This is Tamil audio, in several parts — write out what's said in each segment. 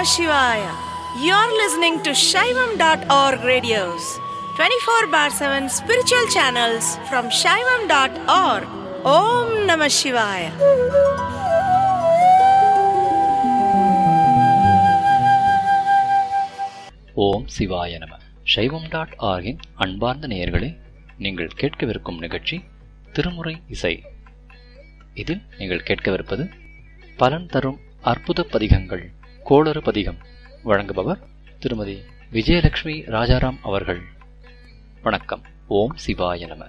Shivaya. You're listening to Shaivam.org radios, 24 bar 7 spiritual channels from Shaivam.org. Om Namah Shivaya. ஓம் சிவாய நம. சைவம்.org-இன் அன்பார்ந்த நேயர்களே, நீங்கள் கேட்கவிருக்கும் நிகழ்ச்சி திருமுறை இசை. இதில் நீங்கள் கேட்கவிருப்பது பலன் தரும் அற்புத பதிகங்கள், கோளறு பதிகம். வழங்குபவர் திருமதி விஜயலட்சுமி ராஜாராம் அவர்கள். வணக்கம். ஓம் சிவாய நம.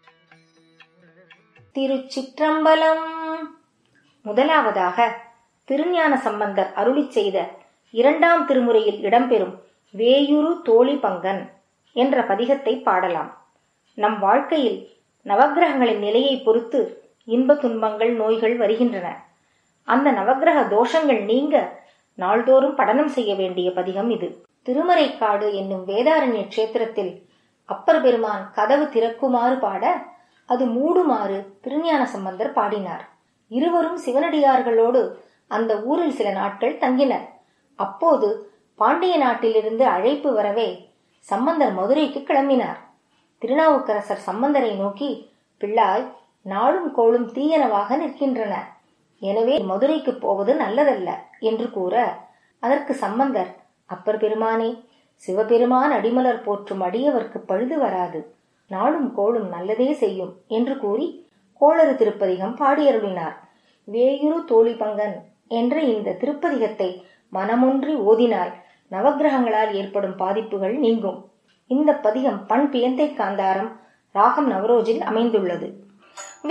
திருச்சிற்றம்பலம். முதலாவதாக திருஞான சம்பந்தர் அருளிச் செய்த இரண்டாம் திருமுறையில் இடம்பெறும் வேயுரு தோழி பங்கன் என்ற பதிகத்தை பாடலாம். நம் வாழ்க்கையில் நவக்கிரகங்களின் நிலையை பொறுத்து இன்ப துன்பங்கள், நோய்கள் வருகின்றன. அந்த நவக்கிரக தோஷங்கள் நீங்க நாள்தோறும் படனம் செய்ய வேண்டிய பதிகம் இது. திருமறைக்காடு என்னும் வேதாரண்ய கஷேத்திரத்தில் அப்பர் பெருமான் கதவு திறக்குமாறு பாட, அது மூடுமாறு திருஞான சம்பந்தர் பாடினார். இருவரும் சிவனடியார்களோடு அந்த ஊரில் சில நாட்கள் தங்கினர். அப்போது பாண்டிய நாட்டிலிருந்து அழைப்பு வரவே சம்பந்தர் மதுரைக்கு கிளம்பினார். திருநாவுக்கரசர் சம்பந்தரை நோக்கி, பிள்ளாய், நாளும் கோளும் தீயனவாக நிற்கின்றன, எனவே மதுரைக்கு போவது நல்லதல்ல என்று கூற, அதற்கு சம்பந்தர், அப்பர் பெருமானே, சிவபெருமான் அடிமலர் போற்றும் அடியவர்க்கு பழுது வராது, நாளும் கோளும் நல்லதே செய்யும் என்று கூறி கோளறு திருப்பதிகம் பாடியருளினார். வேயுரு தோழி பங்கன் என்ற இந்த திருப்பதிகத்தை மனமொன்றி ஓதினால் நவக்கிரகங்களால் ஏற்படும் பாதிப்புகள் நீங்கும். இந்த பதிகம் பண் பியந்தை காந்தாரம், ராகம் நவரோஜில் அமைந்துள்ளது.